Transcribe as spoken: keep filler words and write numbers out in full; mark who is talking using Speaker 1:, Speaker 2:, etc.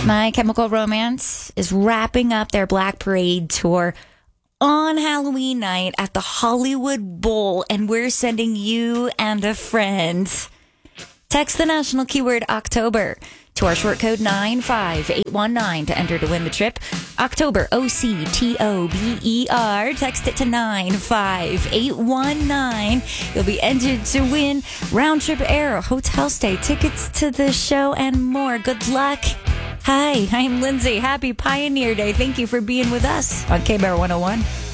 Speaker 1: My Chemical Romance is wrapping up their Black Parade tour on Halloween night at the Hollywood Bowl, and we're sending you and a friend. Text the national keyword October to our short code nine five eight one nine to enter to win the trip. October, O C T O B E R. Text it to nine five eight one nine. You'll be entered to win round trip air, hotel stay, tickets to the show, and more. Good luck. Hi, I'm Lindsay. Happy Pioneer Day. Thank you for being with us on K-Bear one oh one.